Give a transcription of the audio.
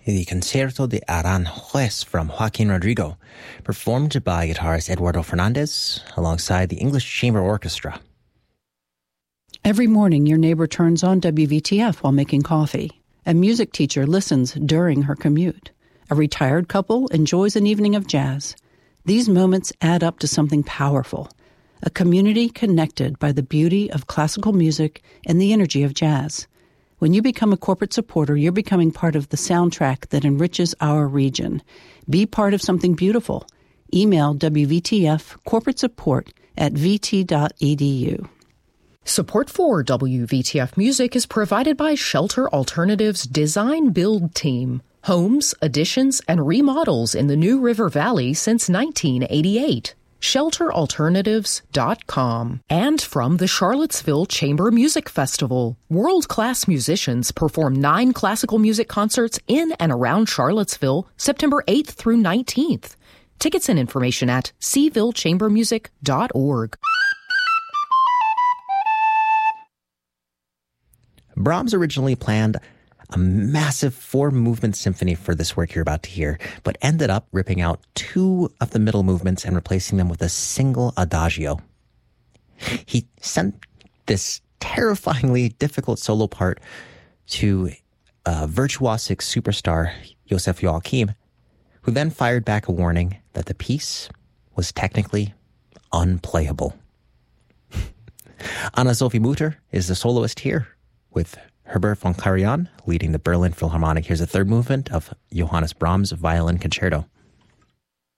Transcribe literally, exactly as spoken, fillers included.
the Concerto de Aranjuez from Joaquin Rodrigo, performed by guitarist Eduardo Fernandez alongside the English Chamber Orchestra. Every morning, your neighbor turns on W V T F while making coffee. A music teacher listens during her commute. A retired couple enjoys an evening of jazz. These moments add up to something powerful, a community connected by the beauty of classical music and the energy of jazz. When you become a corporate supporter, you're becoming part of the soundtrack that enriches our region. Be part of something beautiful. Email W V T F corporate support at v t dot e d u. Support for W V T F Music is provided by Shelter Alternatives Design Build Team. Homes, additions, and remodels in the New River Valley since nineteen eighty-eight. shelter alternatives dot com. And from the Charlottesville Chamber Music Festival. World-class musicians perform nine classical music concerts in and around Charlottesville, September eighth through nineteenth. Tickets and information at c ville chamber music dot org. Brahms originally planned a massive four-movement symphony for this work you're about to hear, but ended up ripping out two of the middle movements and replacing them with a single adagio. He sent this terrifyingly difficult solo part to a virtuosic superstar, Josef Joachim, who then fired back a warning that the piece was technically unplayable. Anna-Sophie Mutter is the soloist here, with Herbert von Karajan leading the Berlin Philharmonic. Here's a third movement of Johannes Brahms' Violin Concerto.